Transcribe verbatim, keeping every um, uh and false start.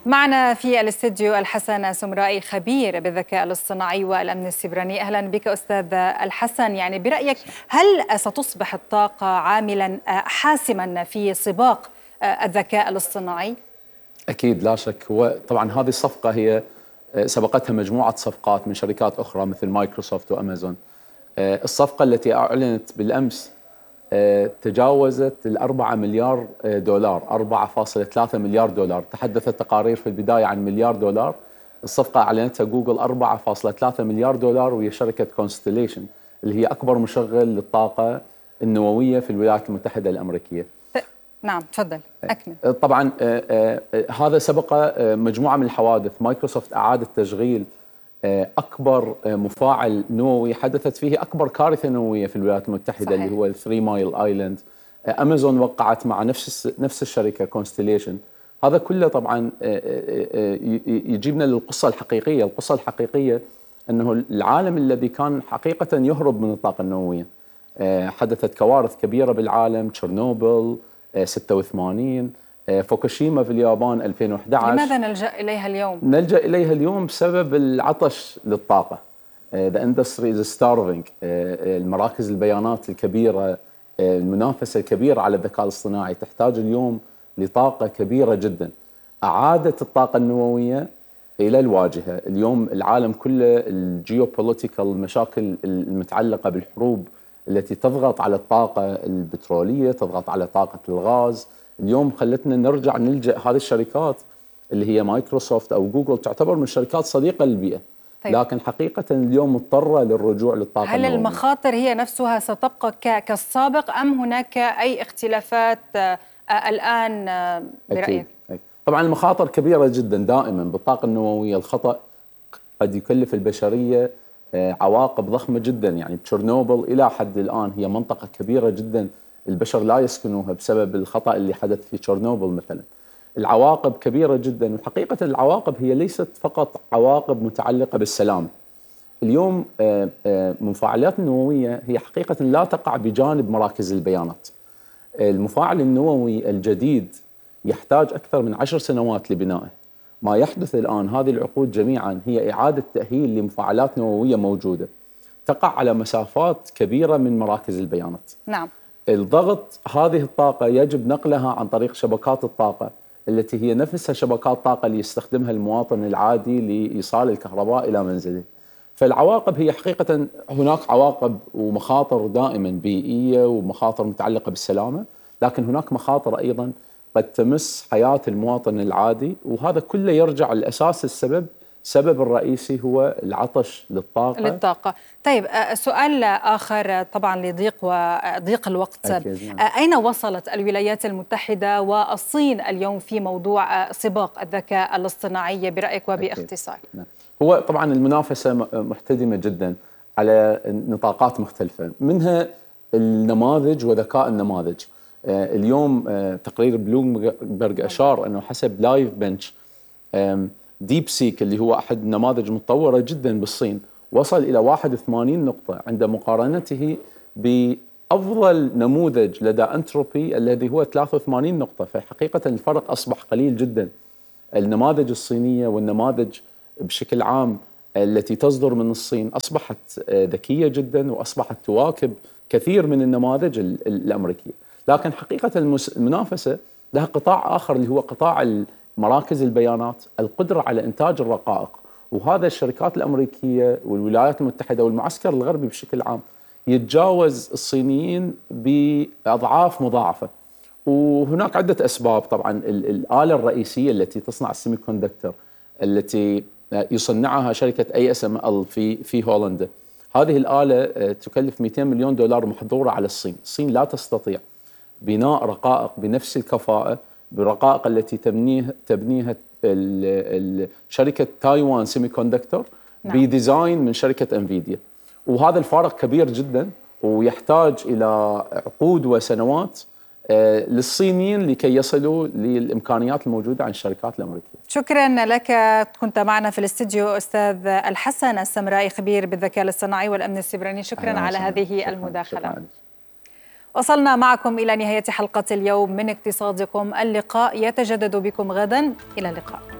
معنا في الاستديو الحسن سمرائي، خبير بالذكاء الاصطناعي والأمن السيبراني. أهلا بك أستاذ الحسن. يعني برأيك هل ستصبح الطاقة عاملا حاسما في سباق الذكاء الاصطناعي؟ أكيد لا شك. هو طبعا هذه الصفقة هي سبقتها مجموعة صفقات من شركات أخرى مثل مايكروسوفت وأمازون. الصفقة التي أعلنت بالأمس تجاوزت الأربعة مليار دولار، أربعة فاصلة ثلاثة مليار دولار. تحدثت تقارير في البداية عن مليار دولار. الصفقة أعلنتها جوجل أربعة فاصلة ثلاثة مليار دولار، وهي شركة كونستليشن اللي هي أكبر مشغل للطاقة النووية في الولايات المتحدة الأمريكية. نعم تفضل أكمل. طبعا هذا سبق مجموعة من الحوادث. مايكروسوفت أعادت تشغيل أكبر مفاعل نووي حدثت فيه أكبر كارثة نووية في الولايات المتحدة، صحيح. اللي هو الثري مايل آيلاند. أمازون وقعت مع نفس نفس الشركة كونستليشن. هذا كله طبعا يجيبنا للقصة الحقيقية. القصة الحقيقية أنه العالم الذي كان حقيقة يهرب من الطاقة النووية، حدثت كوارث كبيرة بالعالم، تشيرنوبل ستة وثمانين، فوكوشيما في اليابان ألفين وأحد عشر. لماذا نلجأ إليها اليوم؟ نلجأ إليها اليوم بسبب العطش للطاقة. The industry is starving. المراكز البيانات الكبيرة، المنافسة الكبيرة على الذكاء الاصطناعي تحتاج اليوم لطاقة كبيرة جدا. أعادت الطاقة النووية إلى الواجهة. اليوم العالم كله الجيوبوليتيكال، المشاكل المتعلقة بالحروب التي تضغط على الطاقة البترولية، تضغط على طاقة الغاز، اليوم خلتنا نرجع نلجأ هذه الشركات اللي هي مايكروسوفت أو جوجل، تعتبر من الشركات صديقة للبيئة. طيب. لكن حقيقة اليوم مضطرة للرجوع للطاقة هل النووية. المخاطر هي نفسها ستبقى كالسابق أم هناك أي اختلافات الآن برأيك؟ أكيد. أكيد. طبعا المخاطر كبيرة جدا دائما بالطاقة النووية. الخطأ قد يكلف البشرية عواقب ضخمة جدا. يعني تشيرنوبل إلى حد الآن هي منطقة كبيرة جدا البشر لا يسكنوها بسبب الخطأ اللي حدث في تشيرنوبل مثلا. العواقب كبيرة جدا، وحقيقة العواقب هي ليست فقط عواقب متعلقة بالسلام. اليوم المفاعلات النووية هي حقيقة لا تقع بجانب مراكز البيانات. المفاعل النووي الجديد يحتاج أكثر من عشر سنوات لبنائه. ما يحدث الآن هذه العقود جميعا هي إعادة تأهيل لمفاعلات نووية موجودة تقع على مسافات كبيرة من مراكز البيانات. نعم. الضغط هذه الطاقة يجب نقلها عن طريق شبكات الطاقة التي هي نفسها شبكات طاقة اللي يستخدمها المواطن العادي لإيصال الكهرباء إلى منزله. فالعواقب هي حقيقة هناك عواقب ومخاطر دائما بيئية ومخاطر متعلقة بالسلامة، لكن هناك مخاطر أيضا قد تمس حياة المواطن العادي، وهذا كله يرجع الأساس السبب السبب الرئيسي هو العطش للطاقة. للطاقة. طيب سؤال آخر طبعا لضيق وضيق الوقت. أين وصلت الولايات المتحدة والصين اليوم في موضوع سباق الذكاء الاصطناعي برأيك وباختصار؟ نعم. هو طبعا المنافسة محتدمة جدا على نطاقات مختلفة، منها النماذج وذكاء النماذج. اليوم تقرير بلومبرج أشار أنه حسب لايف بنش ديب سيك اللي هو أحد النماذج المتطورة جدا بالصين وصل إلى واحد وثمانين نقطة عند مقارنته بأفضل نموذج لدى أنتروبي الذي هو ثلاثة وثمانين نقطة. فحقيقة الفرق أصبح قليل جدا. النماذج الصينية والنماذج بشكل عام التي تصدر من الصين أصبحت ذكية جدا وأصبحت تواكب كثير من النماذج الأمريكية. لكن حقيقة المنافسة لها قطاع آخر اللي هو قطاع مراكز البيانات، القدرة على إنتاج الرقائق. وهذا الشركات الأمريكية والولايات المتحدة والمعسكر الغربي بشكل عام يتجاوز الصينيين بأضعاف مضاعفة. وهناك عدة أسباب. طبعا الآلة الرئيسية التي تصنع السيمي كوندكتور التي يصنعها شركة اي اس ام ال في في هولندا، هذه الآلة تكلف مئتين مليون دولار محظورة على الصين. الصين لا تستطيع بناء رقائق بنفس الكفاءة بالرقائق التي تبنيها تبنيها شركة تايوان سيمي كوندكتور نعم. بديزاين من شركة انفيديا. وهذا الفارق كبير جدا ويحتاج إلى عقود وسنوات للصينيين لكي يصلوا للإمكانيات الموجودة عند الشركات الأمريكية. شكرا لك. كنت معنا في الاستديو أستاذ الحسن السمرائي، خبير بالذكاء الاصطناعي والأمن السيبراني. شكرا على هذه شكرا المداخلة. شكرا. وصلنا معكم إلى نهاية حلقة اليوم من اقتصادكم. اللقاء يتجدد بكم غدا. إلى اللقاء.